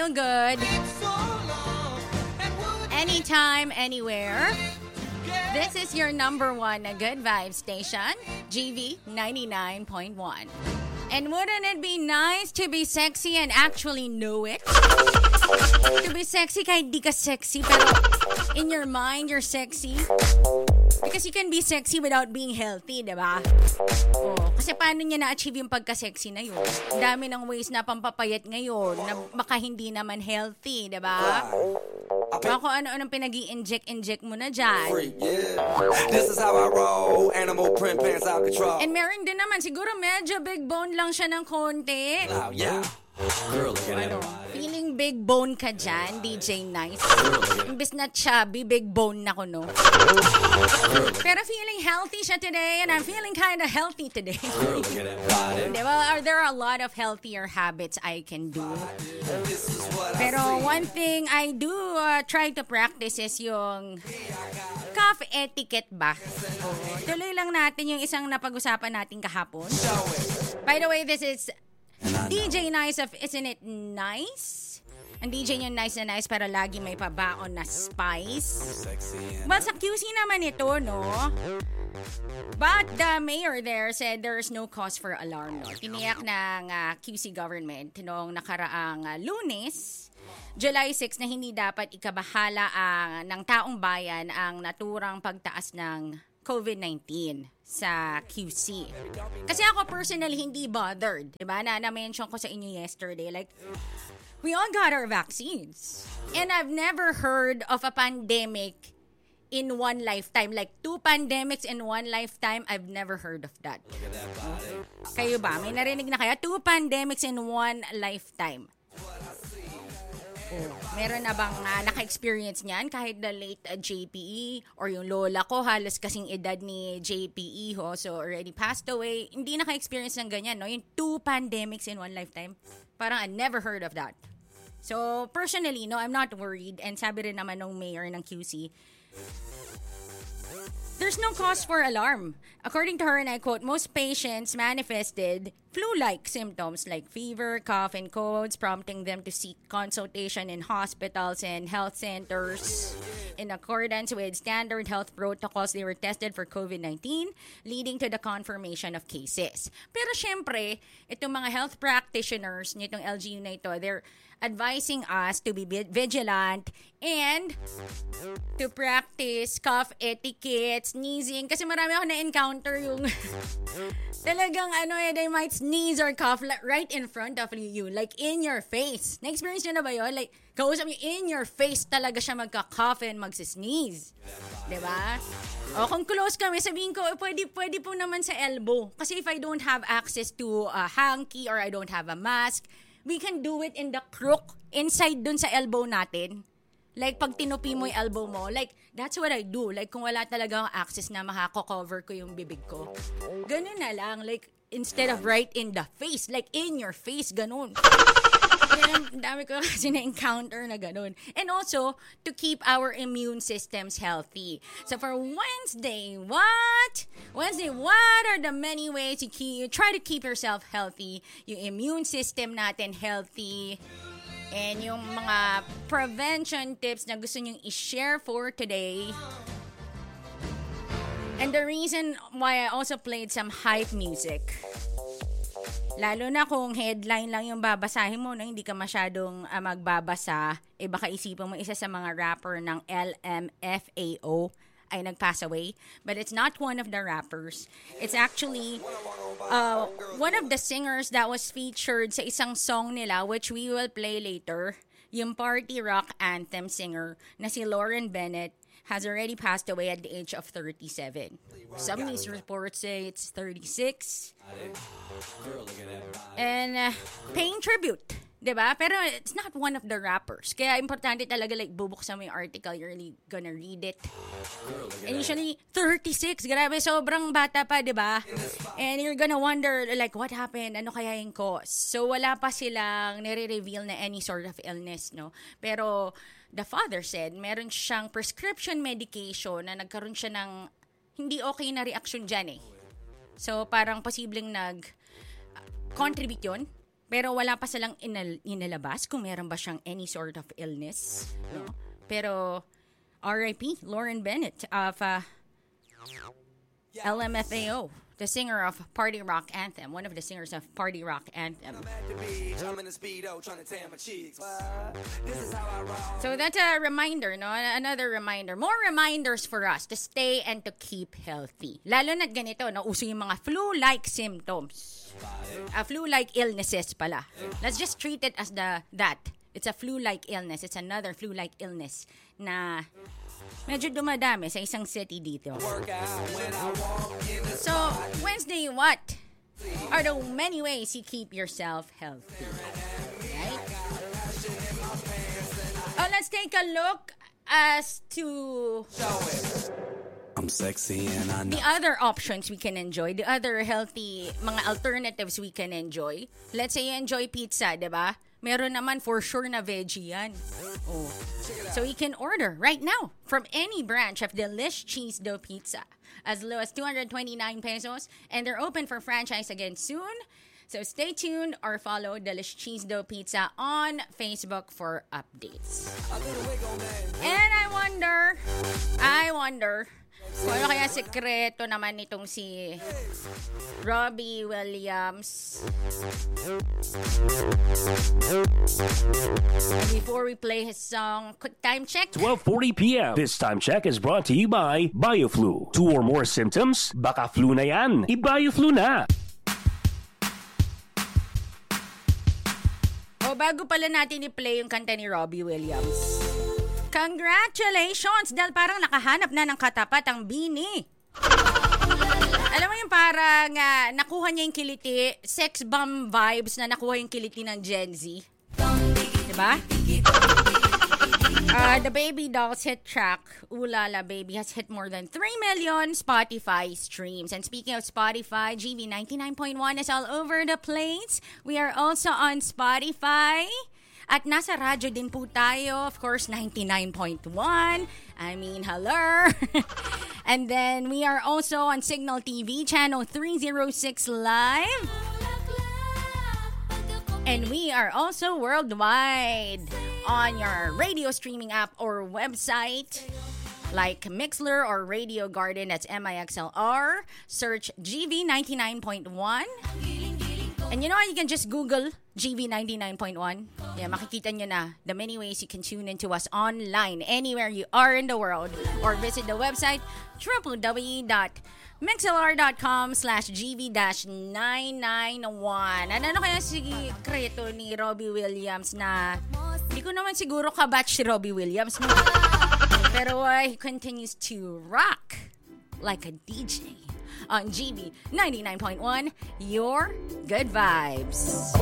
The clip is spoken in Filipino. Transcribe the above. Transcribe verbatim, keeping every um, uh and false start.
feel good. Anytime, anywhere. This is your number one good vibe station, G V ninety-nine point one. And wouldn't it be nice to be sexy and actually know it? To be sexy kahit di ka sexy, pero in your mind, you're sexy. Because you can be sexy without being healthy, diba? Oh, kasi paano niya na-achieve yung pagka-sexy na yun? Ang dami ng ways na pampapayat ngayon na baka hindi naman healthy, diba? Baka kung ano-anong pinag-i-inject-inject mo na dyan. This is how I roll. Animal print pants out control. And meron din naman, siguro medyo big bone lang siya ng konti. Oh, yeah. Girl, look at Ano, feeling big bone ka dyan, D J Nice. Imbis na chubby, big bone na ko, no? Pero feeling healthy siya today, and I'm feeling kind of healthy today. Well, are there are a lot of healthier habits I can do. Pero one thing I do uh, try to practice is yung cough etiquette ba? Tuloy lang natin yung isang napag-usapan natin kahapon. By the way, this is D J Nice of Isn't It Nice? Ang D J niya nice na nice pero lagi may pabaon na spice. Well, sa Q C naman ito, no? But the mayor there said there's no cause for alarm, no? Tiniyak ng uh, Q C government noong nakaraang uh, Lunes, July sixth, na hindi dapat ikabahala ang uh, ng taong bayan ang naturang pagtaas ng COVID nineteen sa Q C. Kasi ako personally hindi bothered, 'di ba? Na na-mention ko sa inyo yesterday, like we all got our vaccines. And I've never heard of a pandemic in one lifetime, like two pandemics in one lifetime. I've never heard of that. Kayo ba? May narinig na kaya two pandemics in one lifetime? Oh, meron na bang uh, naka-experience niyan kahit the late uh, J P E or yung lola ko halos kasing edad ni J P E ho, so already passed away, hindi naka-experience ng ganyan, no? Yung two pandemics in one lifetime, parang I never heard of that. So personally, no, I'm not worried, and sabi rin naman ng mayor ng Q C, there's no cause for alarm. According to her, and I quote, most patients manifested flu-like symptoms like fever, cough, and colds, prompting them to seek consultation in hospitals and health centers. In accordance with standard health protocols, they were tested for COVID nineteen, leading to the confirmation of cases. Pero syempre, itong mga health practitioners nitong L G U na ito, they're advising us to be vigilant and to practice cough etiquette, sneezing. Kasi marami ako na-encounter yung talagang ano eh, they might sneeze or cough right in front of you, like in your face. Na-experience nyo na ba yun? Like, kausap nyo, in your face talaga siya magka-cough and magsisneeze. Diba? O kung close kami, sabihin ko, eh, pwede, pwede po naman sa elbow. Kasi if I don't have access to a hanky or I don't have a mask, we can do it in the crook, inside dun sa elbow natin. Like, pag tinupi mo yung elbow mo, like, that's what I do. Like, kung wala talaga akong access na makako-cover ko yung bibig ko. Ganun na lang. Like, instead of right in the face, like, in your face, ganun. Yan, dami ko kasi na-encounter na ganun. And also, to keep our immune systems healthy. So, for Wednesday, what? Wednesday, what are the many ways you, keep, you try to keep yourself healthy, yung immune system natin healthy, and yung mga prevention tips na gusto nyong i-share for today. And the reason why I also played some hype music, lalo na kung headline lang yung babasahin mo na hindi ka masyadong uh, magbabasa, eh baka isipin mo isa sa mga rapper ng L M F A O ay nag-pass away. But it's not one of the rappers. It's actually uh, one of the singers that was featured sa isang song nila, which we will play later. Yung party rock anthem singer na si Lauren Bennett has already passed away at the age of thirty-seven. Some news reports say it's thirty-six. And uh, paying tribute, diba? Pero it's not one of the rappers. Kaya importante talaga, like, bubuksan mo yung article, you're really gonna read it. And usually, thirty-six, grabe, sobrang bata pa, diba? And you're gonna wonder, like, what happened? Ano kaya yung cause? So, wala pa silang nire-reveal na any sort of illness, no? Pero, the father said, meron siyang prescription medication na nagkaroon siya ng hindi okay na reaction dyan eh. So, parang posibleng nag-contribute yun Pero wala pa silang inal- inalabas kung meron ba siyang any sort of illness. No? Pero R I P Lauren Bennett of uh, L M F A O, the singer of Party Rock Anthem, one of the singers of Party Rock Anthem. So that's a reminder, no? Another reminder. More reminders for us to stay and to keep healthy. Lalo na't ganito, no? Uso yung mga flu-like symptoms. Uh, flu-like illnesses pala. Let's just treat it as the that. It's a flu-like illness. It's another flu-like illness na medyo dumadami sa isang city dito. So, Wednesday, what are the many ways you keep yourself healthy? Right? Oh, let's take a look as to I'm sexy and I know. the other options we can enjoy, the other healthy mga alternatives we can enjoy. Let's say you enjoy pizza, diba? Meron naman for sure na veggie yan. Oh. So you can order right now from any branch of Delish Cheese Dough Pizza as low as two hundred twenty-nine pesos, and they're open for franchise again soon. So stay tuned or follow Delish Cheese Dough Pizza on Facebook for updates. And I wonder, I wonder, kung ano kaya sekreto naman nitong si Robbie Williams. And before we play his song, quick time check. twelve forty p.m. This time check is brought to you by BioFlu. Two or more symptoms? Baka flu na yan. I-BioFlu na. O, bago pala natin i-play yung kanta ni Robbie Williams. Congratulations! Dahil parang nakahanap na ng katapat ang Bini. Alam mo yung parang uh, nakuha niya yung kiliti, sex bomb vibes na nakuha yung kiliti ng Gen Z. Diba? Uh, the Baby Dolls hit track, Ooh La La Baby, has hit more than three million Spotify streams. And speaking of Spotify, G V ninety-nine point one is all over the place. We are also on Spotify. At nasa radyo din po tayo, of course, ninety-nine point one. I mean, hello. And then we are also on Signal T V, channel three oh six live. And we are also worldwide on your radio streaming app or website like Mixlr or Radio Garden. That's M I X L R. Search G V ninety-nine point one. And you know what? You can just Google G V ninety-nine point one. Yeah, makikita nyo na the many ways you can tune into us online anywhere you are in the world, or visit the website w w w dot mixlr.com slash gv dash nine nine one. Ano, ano kaya si kreto ni Robbie Williams na hindi ko naman siguro kabatch si Robbie Williams. No? Pero uh, he continues to rock like a D J on G V ninety-nine point one, your good vibes.